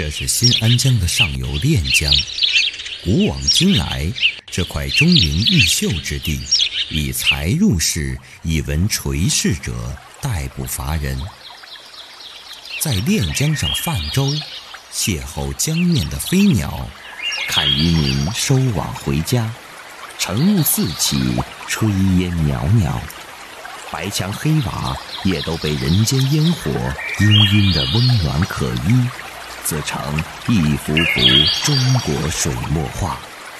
这是新安江的上游练江。古往今来，这块钟灵毓秀之地，以才入仕、以文垂仕者殆不乏人。在练江上泛舟，邂逅江面的飞鸟，看渔民收网回家，晨雾四起，炊烟袅袅，白墙黑瓦也都被人间烟火氤氲的温暖可依，自成一幅幅中国水墨画。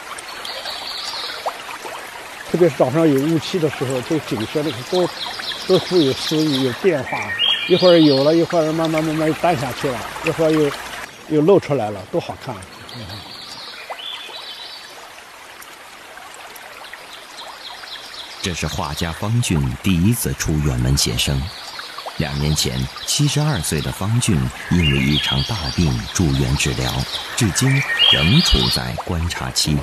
特别是早上有雾气的时候，这景色那个多富有诗意，有变化，一会儿有了，一会儿慢慢淡下去了，一会儿又露出来了，多好看。 这是画家方俊第一次出远门写生。2年前，72岁的方俊因为一场大病住院治疗，至今仍处在观察期。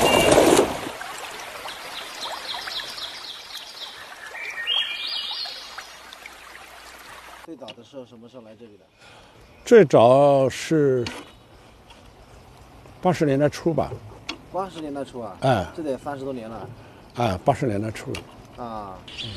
最早的时候什么时候来这里的？ 最早是80年代初吧。 80年代初啊？ 哎， 这得30多年了。 哎，80年代初。 啊。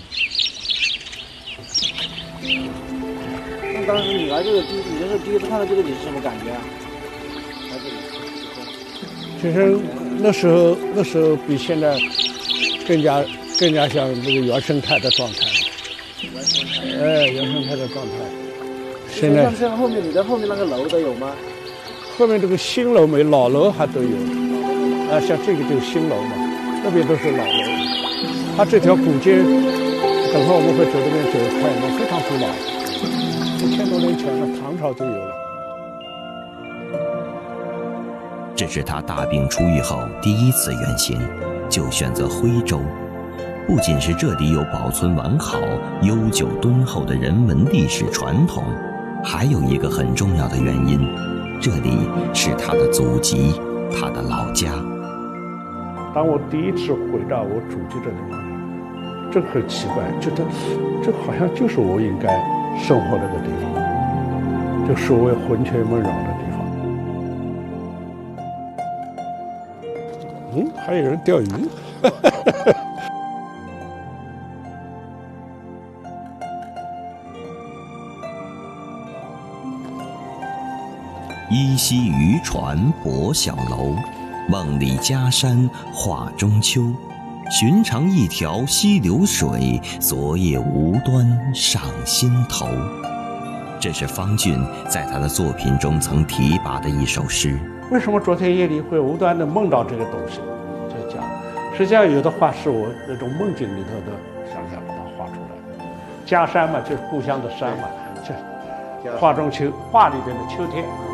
那当时你来这个你这是第一次看到这个，你是什么感觉啊？来这里。 其实那时候比现在更加像这个原生态的状态。原生态的状态。现在后面你的后面那个楼都有吗？ 后面这个新楼没，老楼还都有。像这个就是新楼嘛，那边都是老楼。它这条古街，等会我们会走这边走看，我们非常古老，5000多年前的唐朝就有了。 这是他大病初愈后第一次远行，就选择徽州。不仅是这里有保存完好、悠久敦厚的人文历史传统，还有一个很重要的原因，这里是他的祖籍，他的老家。 当我第一次回到我祖籍的地方，真很奇怪，觉得这好像就是我应该生活那个地方，就所谓魂牵梦绕的地方。还有人钓鱼。 依稀渔船泊小楼，梦里家山画中秋。寻常一条溪流水，昨夜无端上心头。这是方俊在他的作品中曾提拔的一首诗。 为什么昨天夜里会无端的梦到这个东西？就讲，实际上有的画是我那种梦境里头的想象把它画出来的。家山嘛，就是故乡的山嘛，这画中秋，画里边的秋天。